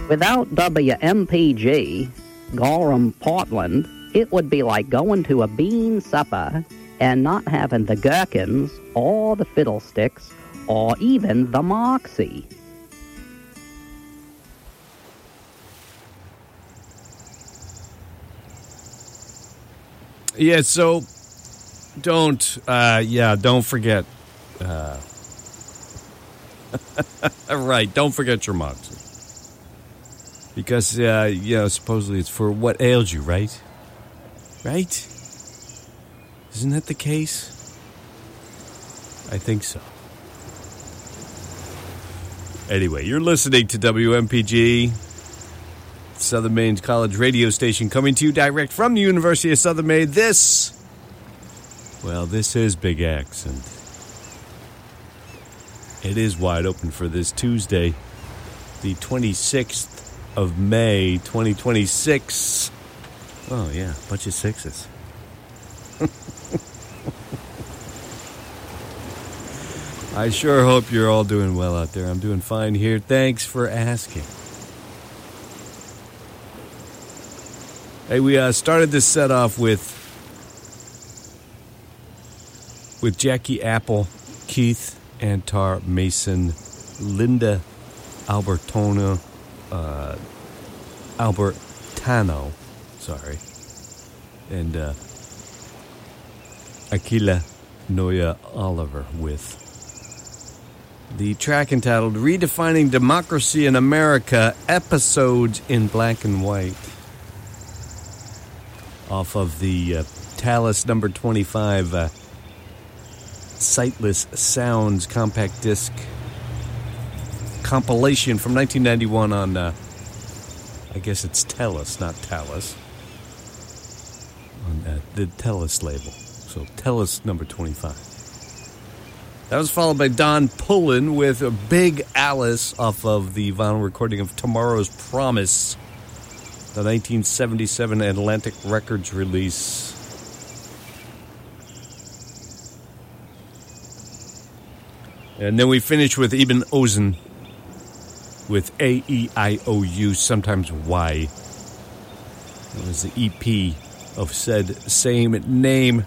Without WMPG, Gorham, Portland, it would be like going to a bean supper and not having the gherkins or the fiddlesticks or even the moxie. Yeah, so don't forget. Right, don't forget your moxie. Because, supposedly it's for what ails you, right? Right? Isn't that the case? I think so. Anyway, you're listening to WMPG, Southern Maine's college radio station, coming to you direct from the University of Southern Maine. This is Big X, and it is wide open for this Tuesday, the 26th of May, 2026. Oh, yeah, bunch of sixes. I sure hope you're all doing well out there. I'm doing fine here. Thanks for asking. Hey, we started this set off with Jackie Apple, Keith Antar Mason, Linda Albertano, and Aquila Noya Oliver with the track entitled Redefining Democracy in America, Episodes in Black and White, off of the Talus number 25 Sightless Sounds compact disc compilation from 1991 on, I guess it's Tellus, not Talus, on the Tellus label. So Tellus number 25. That was followed by Don Pullen with Big Alice off of the vinyl recording of Tomorrow's Promise, the 1977 Atlantic Records release. And then we finish with Ibn Ozen with A-E-I-O-U, sometimes Y. It was the EP of said same name,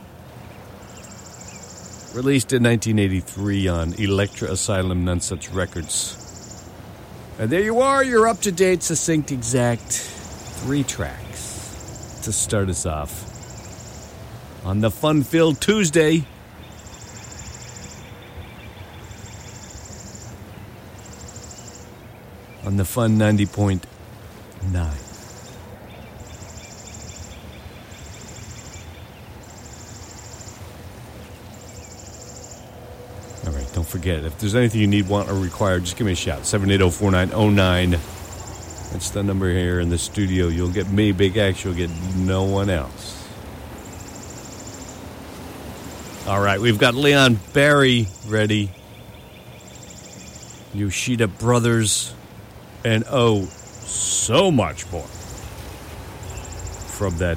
released in 1983 on Electra Asylum Nonesuch Records. And there you are, your up-to-date, succinct, exact 3 tracks to start us off on the fun-filled Tuesday. On the fun 90.9. All right, don't forget, if there's anything you need, want, or require, just give me a shout. 780-4909. That's the number here in the studio. You'll get me, Big X. You'll get no one else. All right, we've got Leon Barry ready. Yoshida Brothers. And so much more from that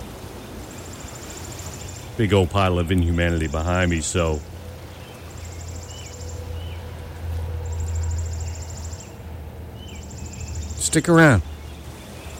big old pile of inhumanity behind me. So stick around.